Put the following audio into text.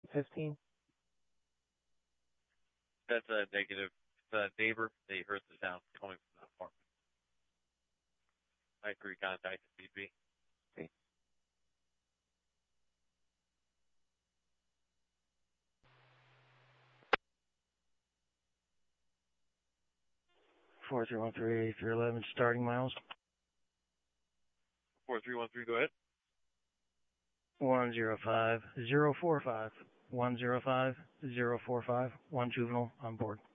15. That's a negative. It's a neighbor. They heard the sound coming from the apartment. I agree, contact if need be. Okay. 4313, 311, starting miles. 4313, go ahead. 105045. 105 045, one juvenile on board.